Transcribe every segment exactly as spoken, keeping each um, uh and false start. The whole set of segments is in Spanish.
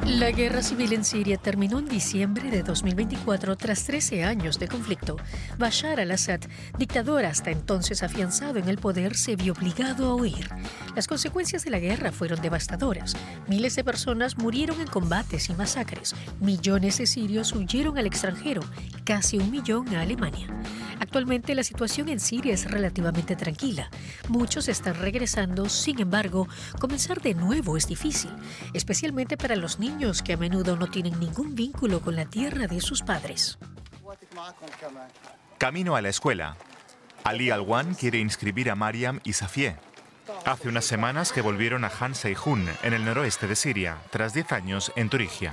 La guerra civil en Siria terminó en diciembre de dos mil veinticuatro tras trece años de conflicto. Bashar al-Assad, dictador hasta entonces afianzado en el poder, se vio obligado a huir. Las consecuencias de la guerra fueron devastadoras. Miles de personas murieron en combates y masacres. Millones de sirios huyeron al extranjero, casi un millón a Alemania. Actualmente la situación en Siria es relativamente tranquila. Muchos están regresando, sin embargo, comenzar de nuevo es difícil, especialmente para los niños que a menudo no tienen ningún vínculo con la tierra de sus padres. Camino a la escuela. Ali Alwan quiere inscribir a Mariam y Safié. Hace unas semanas que volvieron a Han Seyhun, en el noroeste de Siria, tras diez años en Turigia.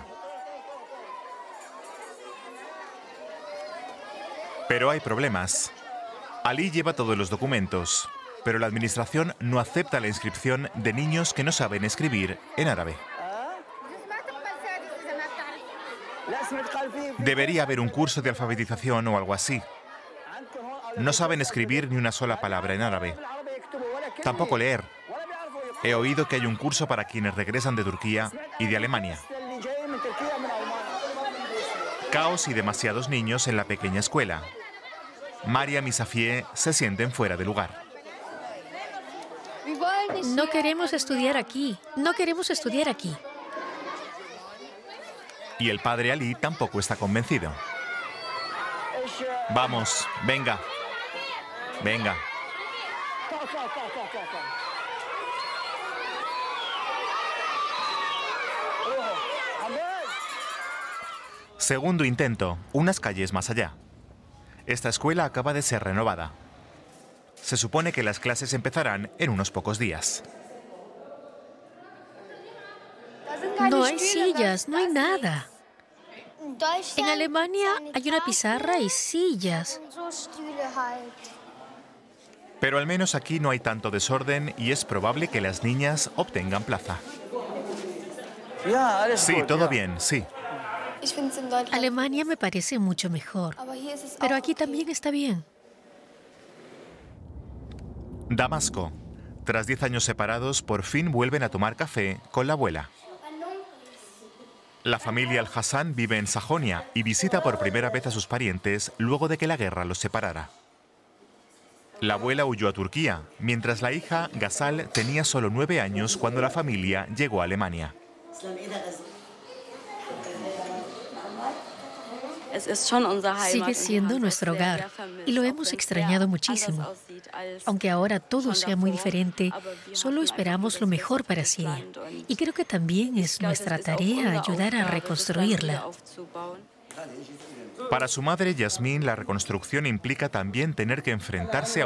Pero hay problemas. Ali lleva todos los documentos, pero la administración no acepta la inscripción de niños que no saben escribir en árabe. Debería haber un curso de alfabetización o algo así. No saben escribir ni una sola palabra en árabe. Tampoco leer. He oído que hay un curso para quienes regresan de Turquía y de Alemania. Caos y demasiados niños en la pequeña escuela. Mariam y Safié se sienten fuera de lugar. No queremos estudiar aquí. No queremos estudiar aquí. Y el padre Ali tampoco está convencido. Vamos, venga. Venga. Segundo intento, unas calles más allá. Esta escuela acaba de ser renovada. Se supone que las clases empezarán en unos pocos días. No hay sillas, no hay nada. En Alemania hay una pizarra y sillas. Pero al menos aquí no hay tanto desorden y es probable que las niñas obtengan plaza. Sí, todo bien, sí. Alemania me parece mucho mejor, pero aquí también está bien. Damasco. Tras diez años separados, por fin vuelven a tomar café con la abuela. La familia Al-Hassan vive en Sajonia y visita por primera vez a sus parientes luego de que la guerra los separara. La abuela huyó a Turquía, mientras la hija, Ghazal, tenía solo nueve años cuando la familia llegó a Alemania. Sigue siendo nuestro hogar y lo hemos extrañado muchísimo. Aunque ahora todo sea muy diferente, solo esperamos lo mejor para Siria. Y creo que también es nuestra tarea ayudar a reconstruirla. Para su madre, Yasmín, la reconstrucción implica también tener que enfrentarse a